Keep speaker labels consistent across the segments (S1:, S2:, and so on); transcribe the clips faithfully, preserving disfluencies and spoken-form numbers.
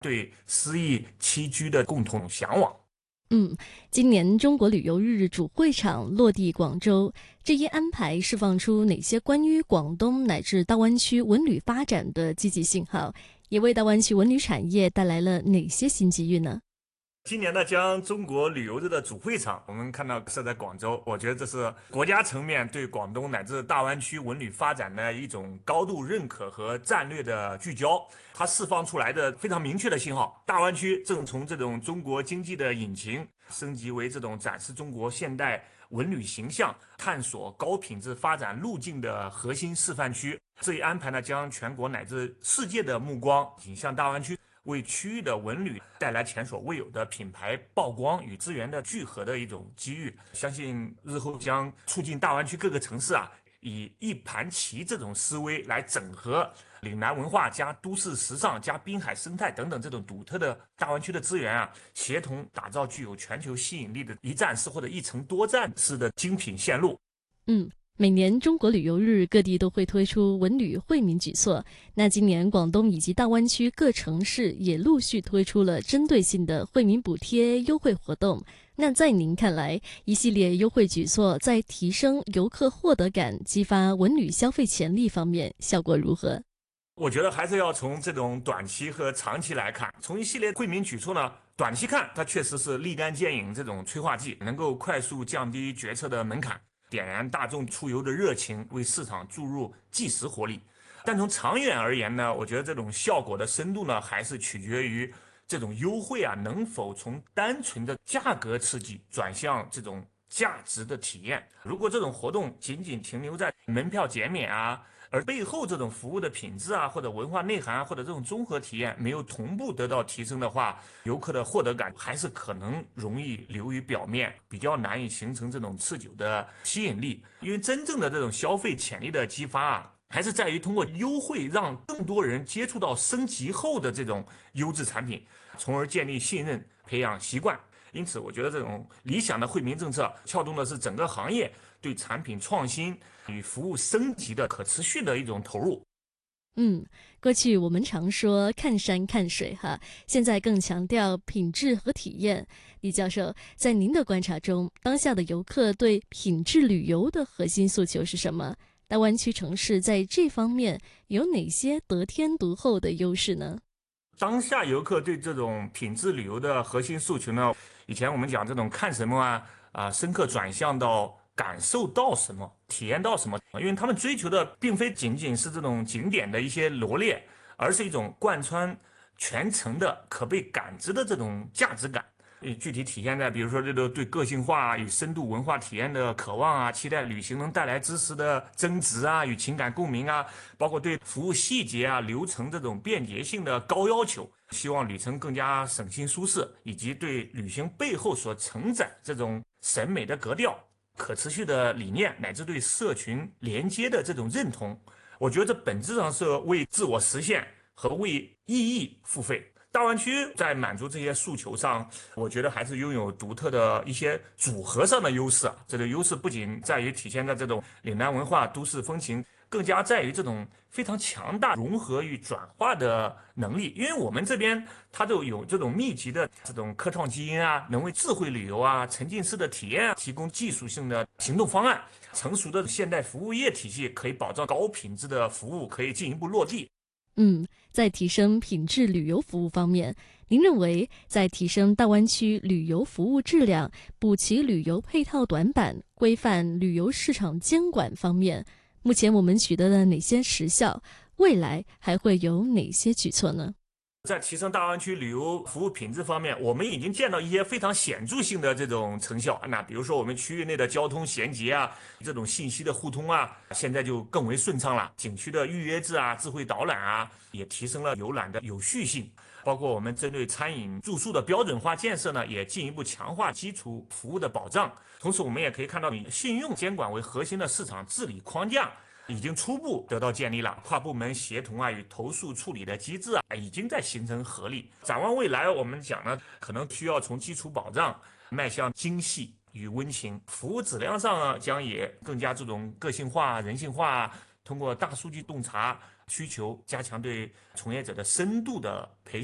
S1: 对诗意栖居的共同向往。
S2: 嗯，今年中国旅游日主会场落地广州，这一安排释放出哪些关于广东乃至大湾区文旅发展的积极信号，也为大湾区文旅产业带来了哪些新机遇呢？
S1: 今年呢，将中国旅游日的主会场，我们看到设在广州，我觉得这是国家层面对广东乃至大湾区文旅发展的一种高度认可和战略的聚焦。它释放出来的非常明确的信号，大湾区正从这种中国经济的引擎升级为这种展示中国现代文旅形象、探索高品质发展路径的核心示范区。这一安排呢，将全国乃至世界的目光引向大湾区，为区域的文旅带来前所未有的品牌曝光与资源的聚合的一种机遇。相信日后将促进大湾区各个城市啊，以一盘棋这种思维来整合岭南文化加都市时尚加滨海生态等等这种独特的大湾区的资源啊，协同打造具有全球吸引力的一站式或者一城多站式的精品线路。
S2: 嗯，每年中国旅游日，各地都会推出文旅惠民举措。那今年广东以及大湾区各城市也陆续推出了针对性的惠民补贴优惠活动。那在您看来，一系列优惠举措在提升游客获得感、激发文旅消费潜力方面效果如何？
S1: 我觉得还是要从这种短期和长期来看。从一系列惠民举措呢，短期看，它确实是立竿见影这种催化剂，能够快速降低决策的门槛，点燃大众出游的热情，为市场注入即时活力。但从长远而言呢，我觉得这种效果的深度呢，还是取决于这种优惠啊，能否从单纯的价格刺激转向这种价值的体验。如果这种活动仅仅停留在门票减免啊，而背后这种服务的品质啊，或者文化内涵啊，或者这种综合体验没有同步得到提升的话，游客的获得感还是可能容易流于表面，比较难以形成这种持久的吸引力。因为真正的这种消费潜力的激发啊，还是在于通过优惠让更多人接触到升级后的这种优质产品，从而建立信任，培养习惯。因此，我觉得这种理想的惠民政策撬动的是整个行业对产品创新与服务升级的可持续的一种投入。
S2: 嗯，过去我们常说看山看水哈，现在更强调品质和体验。李教授，在您的观察中，当下的游客对品质旅游的核心诉求是什么？大湾区城市在这方面有哪些得天独厚的优势呢？
S1: 当下游客对这种品质旅游的核心诉求呢，以前我们讲这种看什么啊啊，深刻转向到感受到什么，体验到什么，因为他们追求的并非仅仅是这种景点的一些罗列，而是一种贯穿全程的可被感知的这种价值感。呃具体体现在比如说这个对个性化与深度文化体验的渴望啊，期待旅行能带来知识的增值啊与情感共鸣啊，包括对服务细节啊流程这种便捷性的高要求，希望旅程更加省心舒适，以及对旅行背后所承载这种审美的格调、可持续的理念，乃至对社群连接的这种认同。我觉得这本质上是为自我实现和为意义付费。大湾区在满足这些诉求上，我觉得还是拥有独特的一些组合上的优势啊。这个优势不仅在于体现在这种岭南文化、都市风情，更加在于这种非常强大融合与转化的能力。因为我们这边它就有这种密集的这种科创基因啊，能为智慧旅游啊、沉浸式的体验啊提供技术性的行动方案。成熟的现代服务业体系可以保障高品质的服务可以进一步落地。
S2: 嗯，在提升品质旅游服务方面，您认为在提升大湾区旅游服务质量、补齐旅游配套短板、规范旅游市场监管方面，目前我们取得了哪些实效？未来还会有哪些举措呢？
S1: 在提升大湾区旅游服务品质方面，我们已经见到一些非常显著性的这种成效。那比如说，我们区域内的交通衔接啊，这种信息的互通啊，现在就更为顺畅了。景区的预约制啊，智慧导览啊，也提升了游览的有序性。包括我们针对餐饮住宿的标准化建设呢，也进一步强化基础服务的保障。同时，我们也可以看到，以信用监管为核心的市场治理框架已经初步得到建立了，跨部门协同啊与投诉处理的机制啊已经在形成合力。展望未来，我们讲呢，可能需要从基础保障迈向精细与温情，服务质量上呢将也更加注重个性化、人性化，通过大数据洞察需求，加强对从业者的深度的培训，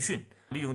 S1: 利用